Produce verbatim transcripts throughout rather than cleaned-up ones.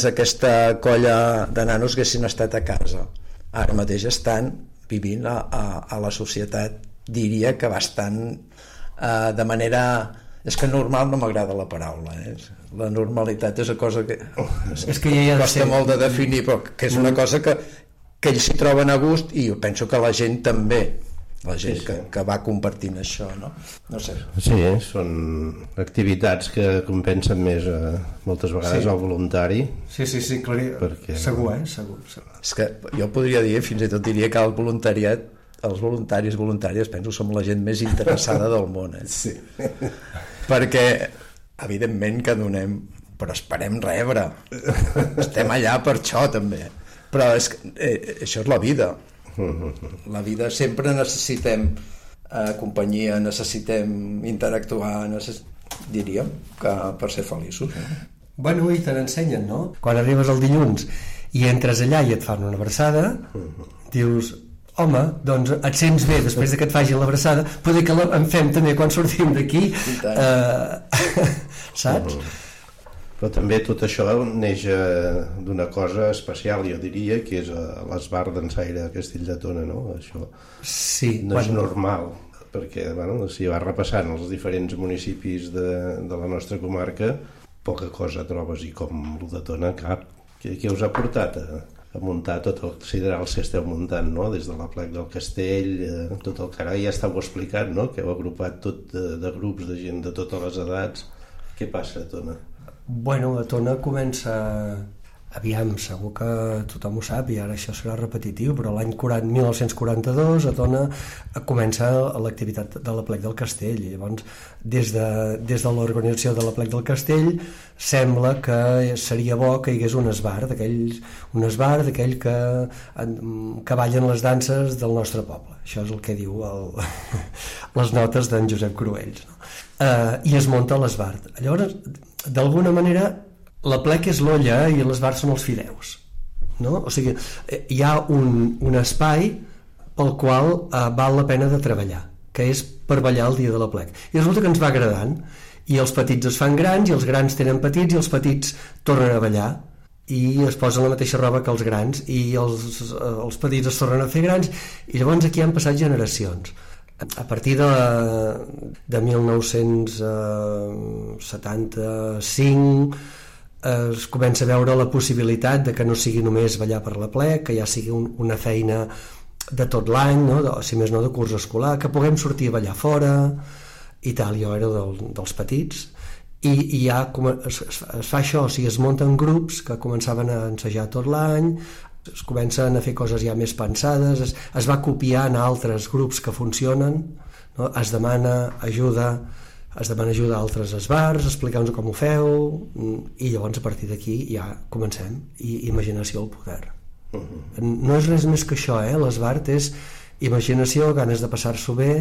abans aquesta colla de nanos haguessin estat a casa. Ara mateix estan vivint a, a, a la societat, diria que bastant eh, de manera... És que normal no m'agrada la paraula, eh? La normalitat és una cosa que, és que ja costa molt de definir, però que és una cosa que, que ells s'hi troben a gust, i jo penso que la gent també, la gent sí, sí. Que, que va compartint això, no? No sé. Sí, són activitats que compensen més eh, moltes vegades sí. El voluntari. Sí, sí, sí, clar, perquè... segur, eh? Segur, segur. És que jo podria dir, fins i tot diria que el voluntariat, els voluntaris voluntàries, penso, som la gent més interessada del món, eh? Sí. Perquè evidentment que donem, però esperem rebre, estem allà per això també, però és, eh, això és la vida, la vida sempre necessitem eh, companyia, necessitem interactuar, necess... diríem que per ser feliços, eh? Bueno, i te n'ensenyen, no? Quan arribes el dilluns i entres allà i et fan una abraçada, dius... home, doncs et sents bé després que et facin l'abraçada, poder que la, en fem també quan sortim d'aquí, eh, saps? Però també tot això neix d'una cosa especial, jo diria, que és l'esbar d'ensaire a Castell de Tona, no? Això sí, no quan... és normal, perquè bueno, si vas repassant els diferents municipis de, de la nostra comarca, poca cosa trobes, i com el de Tona cap. Què, què us ha portat a... a muntar tot el siderals que esteu muntant, no? Des de la plec del castell, eh, tot el que ara ja estàveu explicat, no? Que heu agrupat tot de, de grups de gent de totes les edats. Què passa a Tona? Bueno, a Tona comença... Aviam, segur que tothom ho sap i ara això serà repetitiu, però l'any mil nou-cents quaranta-dos a Tona comença l'activitat de la plec del castell, i llavors des de, des de l'organització de la plec del castell sembla que seria bo que hi hagués un esbar d'aquells, un esbar d'aquell que, que ballen les danses del nostre poble. Això és el que diu el, les notes d'en Josep Cruells, no? Uh, i es munta l'esbar. Llavors, d'alguna manera, la plec és l'olla i les bars són els fideus, no? O sigui, hi ha un, un espai pel qual eh, val la pena de treballar, que és per ballar el dia de la plec, i resulta que ens va agradant, i els petits es fan grans i els grans tenen petits i els petits tornen a ballar i es posen la mateixa roba que els grans i els, els petits es tornen a fer grans, i llavors aquí han passat generacions. A partir de, de mil nou-cents setanta-cinc es comença a veure la possibilitat de que no sigui només ballar per la plec, que ja sigui un, una feina de tot l'any, no? De, si més no de curs escolar, que puguem sortir a ballar fora i tal. Jo era del, dels petits i, i ja es, es fa això, o sigui, es munten grups que començaven a ensejar tot l'any, es comencen a fer coses ja més pensades, es, es va copiant a altres grups que funcionen, no? Es demana ajuda es demana ajuda a altres esbars, explicar-nos com ho feu, i llavors a partir d'aquí ja comencem, i imaginació al poder. Uh-huh. No és res més que això, eh? L'esbart és imaginació, ganes de passar-s'ho bé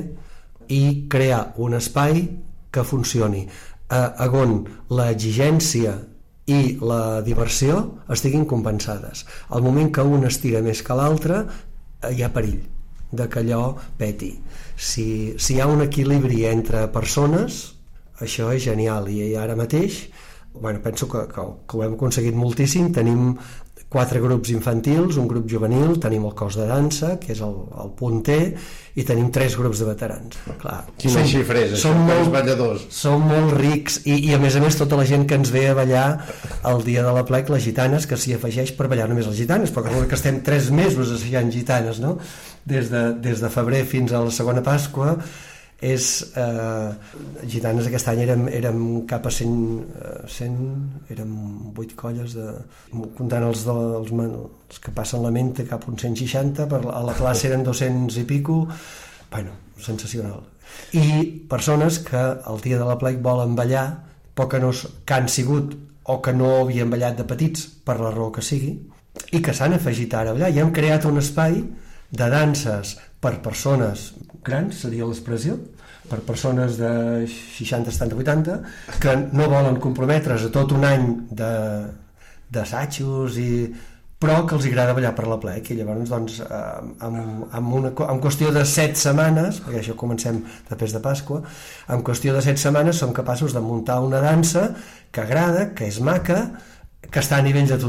i crear un espai que funcioni, eh, on l'exigència i la diversió estiguin compensades. Al moment que un estira més que l'altre, eh, hi ha perill de que allò peti. Si, si hi ha un equilibri entre persones, això és genial, i ara mateix bueno, penso que, que, que ho hem aconseguit moltíssim. Tenim quatre grups infantils, un grup juvenil, tenim el cos de dansa, que és el, el punter, i tenim tres grups de veterans. Clar, quina xifra és això, els balladors? Són molt rics, i, i a més a més tota la gent que ens ve a ballar el dia de la plec, les gitanes, que s'hi afegeix per ballar només les gitanes, però que estem tres mesos assajant gitanes, no? Des de, des de febrer fins a la segona Pasqua. És eh, gitanes aquest any érem, érem cap a cent, cent érem vuit colles de, comptant els, de, els, els que passen la mente cap a uns cent seixanta, per, a la classe eren dos-cents i pico. Bueno, sensacional. I persones que el dia de la plec volen ballar, però que, no, que han sigut o que no havien ballat de petits per la raó que sigui, i que s'han afegit ara a ballar, i hem creat un espai de danses per persones grans, seria l'expressió, per persones de seixanta, setanta, vuitanta, que no volen comprometre's a tot un any d'assajos, i però que els agrada ballar per la plec, i llavors doncs, amb, amb, una, amb qüestió de set setmanes, perquè això comencem després de Pasqua, en qüestió de set setmanes som capaços de muntar una dansa que agrada, que és maca, que està a nivell de tothom.